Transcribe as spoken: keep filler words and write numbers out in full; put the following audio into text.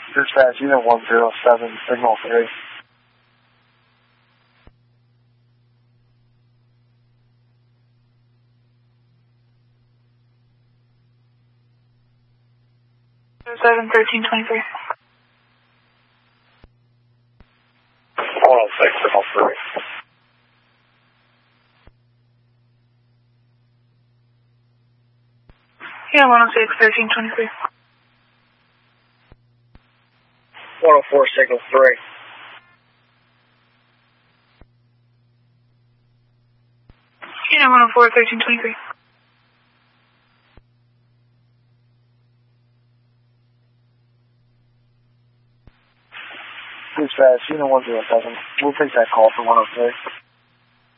Dispatch, unit one zero seven, signal three. seven thirteen twenty-three. one oh six, signal three. Yeah, one oh six, thirteen twenty-three. one oh four, signal three. Yeah, one oh four, thirteen twenty-three. Dispatch, unit one zero seven. We'll take that call for one oh three.